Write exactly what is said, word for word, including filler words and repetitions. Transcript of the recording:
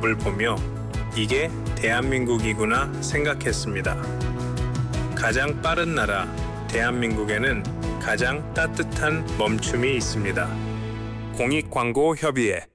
모습을 보며 이게 대한민국이구나 생각했습니다. 가장 빠른 나라 대한민국에는 가장 따뜻한 멈춤이 있습니다. 공익광고협의회